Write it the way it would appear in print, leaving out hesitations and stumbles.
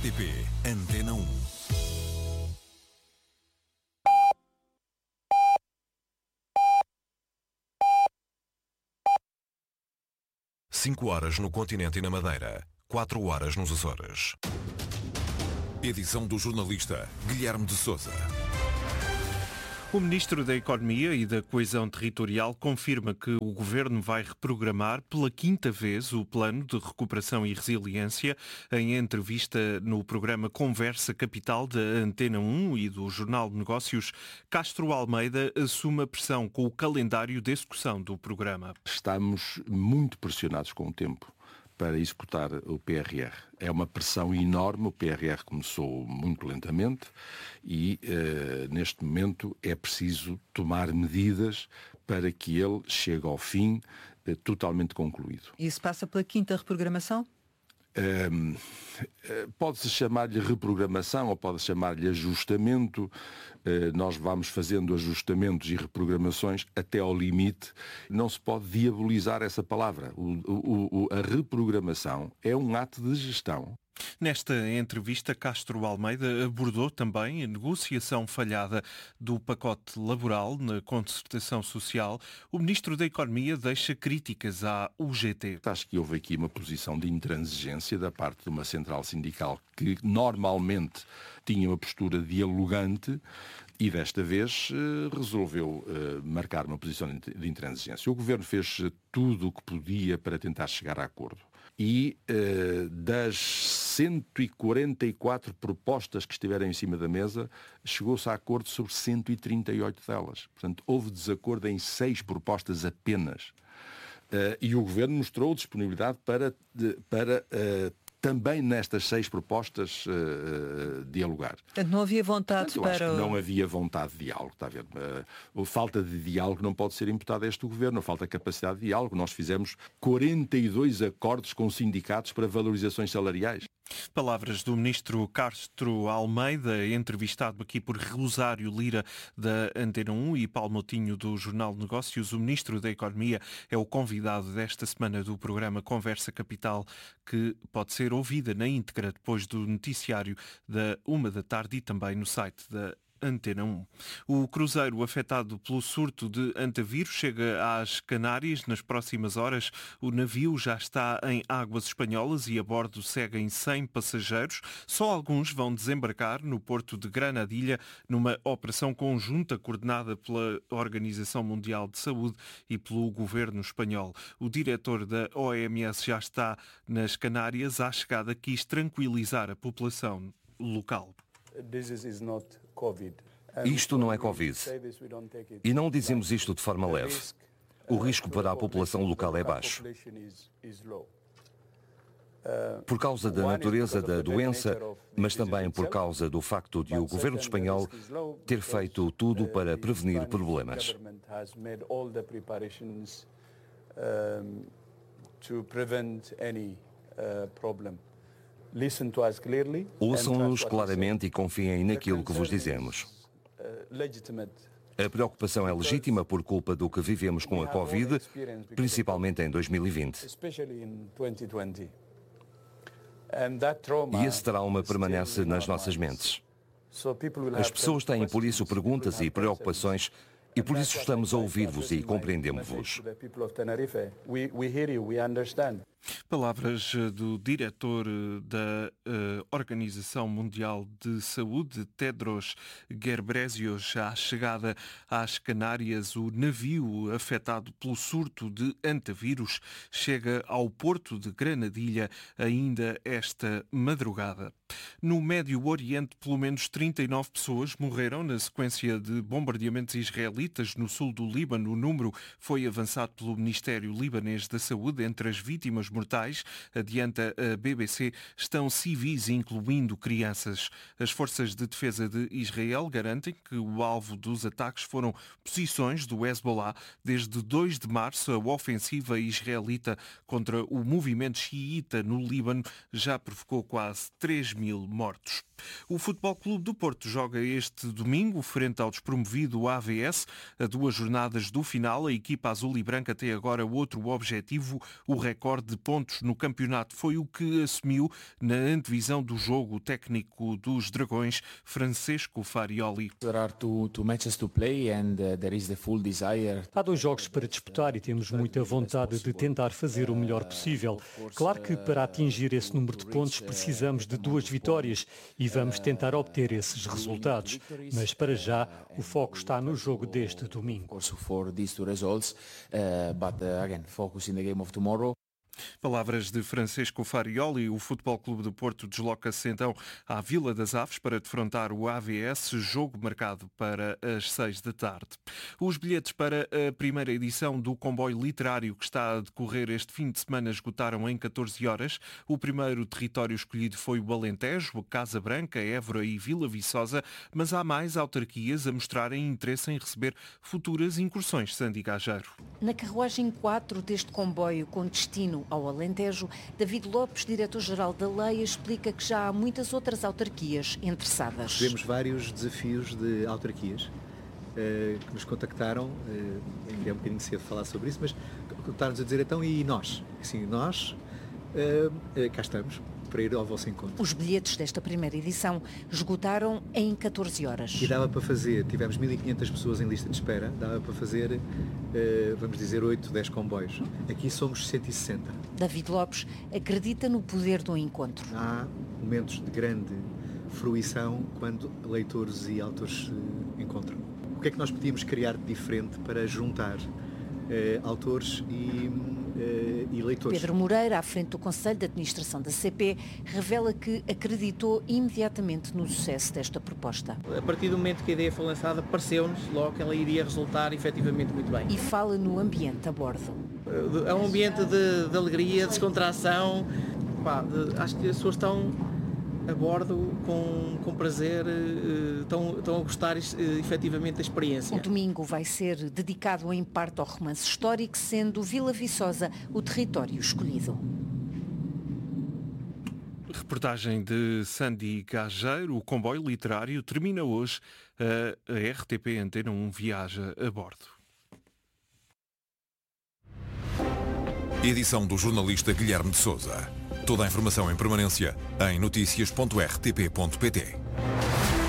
RTP Antena 1. Cinco horas no continente e na Madeira, 4 horas nos Açores. Edição do jornalista Guilherme de Sousa. O Ministro da Economia e da Coesão Territorial confirma que o Governo vai reprogramar pela 5ª vez o Plano de Recuperação e Resiliência. Em entrevista no programa Conversa Capital da Antena 1 e do Jornal de Negócios, Castro Almeida assume a pressão com o calendário de execução do programa. Estamos muito pressionados com o tempo para executar o PRR. É uma pressão enorme, o PRR começou muito lentamente e, neste momento, é preciso tomar medidas para que ele chegue ao fim totalmente concluído. Isso passa pela 5ª reprogramação? Pode-se chamar-lhe reprogramação ou pode-se chamar-lhe ajustamento. Nós vamos fazendo ajustamentos e reprogramações até ao limite. Não se pode diabolizar essa palavra. A reprogramação é um ato de gestão. Nesta entrevista, Castro Almeida abordou também a negociação falhada do pacote laboral na concertação social. O Ministro da Economia deixa críticas à UGT. Acho que houve aqui uma posição de intransigência da parte de uma central sindical que normalmente tinha uma postura dialogante e desta vez resolveu marcar uma posição de intransigência. O Governo fez tudo o que podia para tentar chegar a acordo. E das 144 propostas que estiveram em cima da mesa, chegou-se a acordo sobre 138 delas. Portanto, houve desacordo em 6 propostas apenas. E o Governo mostrou disponibilidade para também nestas 6 propostas dialogar. Portanto, não havia vontade Portanto, eu acho que não havia vontade de diálogo, está a ver? A falta de diálogo não pode ser imputada a este Governo, a falta de capacidade de diálogo. Nós fizemos 42 acordos com sindicatos para valorizações salariais. Palavras do Ministro Castro Almeida, entrevistado aqui por Rosário Lira, da Antena 1, e Paulo Moutinho, do Jornal de Negócios. O Ministro da Economia é o convidado desta semana do programa Conversa Capital, que pode ser ouvida na íntegra depois do noticiário da 13h e também no site da Antena 1. O cruzeiro afetado pelo surto de antavírus chega às Canárias nas próximas horas. O navio já está em águas espanholas e a bordo seguem 100 passageiros. Só alguns vão desembarcar no porto de Granadilha numa operação conjunta coordenada pela Organização Mundial de Saúde e pelo governo espanhol. O diretor da OMS já está nas Canárias. À chegada quis tranquilizar a população local. Isto não é Covid. E não dizemos isto de forma leve. O risco para a população local é baixo. Por causa da natureza da doença, mas também por causa do facto de o governo espanhol ter feito tudo para prevenir problemas. Ouçam-nos claramente e confiem naquilo que vos dizemos. A preocupação é legítima por culpa do que vivemos com a Covid, principalmente em 2020. E esse trauma permanece nas nossas mentes. As pessoas têm por isso perguntas e preocupações e por isso estamos a ouvir-vos e compreendemos-vos. Palavras do diretor da Organização Mundial de Saúde, Tedros Ghebreyesus. À chegada às Canárias, o navio afetado pelo surto de antavírus chega ao porto de Granadilha ainda esta madrugada. No Médio Oriente, pelo menos 39 pessoas morreram na sequência de bombardeamentos israelitas no sul do Líbano. O número foi avançado pelo Ministério Libanês da Saúde. Entre as vítimas mortais, adianta a BBC, estão civis, incluindo crianças. As forças de defesa de Israel garantem que o alvo dos ataques foram posições do Hezbollah. Desde 2 de março, a ofensiva israelita contra o movimento xiita no Líbano já provocou quase 3.000 mortos. O Futebol Clube do Porto joga este domingo frente ao despromovido AVS. A 2 jornadas do final, a equipa azul e branca tem agora outro objetivo, o recorde de pontos no campeonato. Foi o que assumiu na antevisão do jogo o técnico dos Dragões, Francesco Farioli. Há 2 jogos para disputar e temos muita vontade de tentar fazer o melhor possível. Claro que para atingir esse número de pontos precisamos de 2 vitórias e vamos tentar obter esses resultados. Mas para já o foco está no jogo deste domingo. Palavras de Francesco Farioli. O Futebol Clube do Porto desloca-se então à Vila das Aves para defrontar o AVS, jogo marcado para as 6 da tarde. Os bilhetes para a primeira edição do comboio literário que está a decorrer este fim de semana esgotaram em 14 horas. O primeiro território escolhido foi o Alentejo, Casa Branca, Évora e Vila Viçosa, mas há mais autarquias a mostrarem interesse em receber futuras incursões. Sandy Gageiro. Na carruagem 4 deste comboio com destino ao Alentejo, David Lopes, diretor-geral da Leia, explica que já há muitas outras autarquias interessadas. Tivemos vários desafios de autarquias que nos contactaram, ainda é um bocadinho cedo falar sobre isso, mas contactaram-nos a dizer, então, e nós? Assim, nós cá estamos para ir ao vosso encontro. Os bilhetes desta primeira edição esgotaram em 14 horas. E dava para fazer, tivemos 1.500 pessoas em lista de espera, dava para fazer, vamos dizer, 8, 10 comboios. Aqui somos 160. David Lopes acredita no poder do encontro. Há momentos de grande fruição quando leitores e autores se encontram. O que é que nós podíamos criar de diferente para juntar autores e leitores? Pedro Moreira, à frente do Conselho de Administração da CP, revela que acreditou imediatamente no sucesso desta proposta. A partir do momento que a ideia foi lançada, pareceu-nos logo que ela iria resultar efetivamente muito bem. E fala no ambiente a bordo. É um ambiente de alegria, de descontração. Acho que as pessoas estão a bordo com prazer, estão a gostar efetivamente da experiência. O domingo vai ser dedicado em parte ao romance histórico, sendo Vila Viçosa o território escolhido. Reportagem de Sandy Gageiro. O comboio literário termina hoje. A RTP Antena 1 viaja a bordo. Edição do jornalista Guilherme de Sousa. Toda a informação em permanência em noticias.rtp.pt.